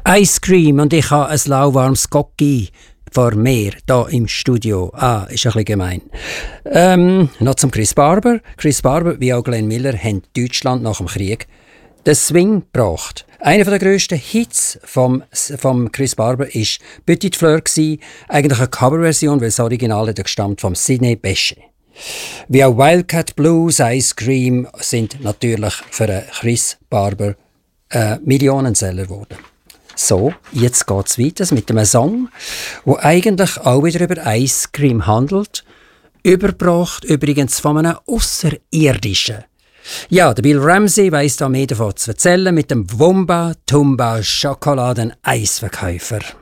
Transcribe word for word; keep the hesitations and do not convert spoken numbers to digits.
Ice Cream und ich habe ein lauwarmes Gocki vor mir, hier im Studio. Ah, ist ein bisschen gemein. Ähm, noch zum Chris Barber. Chris Barber, wie auch Glenn Miller, haben Deutschland nach dem Krieg den Swing gebracht. Einer der grössten Hits vom, vom Chris Barber war «Petite Fleur», eigentlich eine Coverversion, weil das Original hat gestammt vom Sidney Bechet. Wie auch «Wildcat Blues», «Ice Cream» sind natürlich für einen Chris Barber äh, Millionenseller geworden. So, jetzt geht es weiter mit einem Song, der eigentlich auch wieder über Ice Cream handelt, übergebracht übrigens von einem Außerirdischen. Ja, der Bill Ramsey weiss da mehr davon zu erzählen mit dem Wumba Tumba Schokoladen-Eisverkäufer.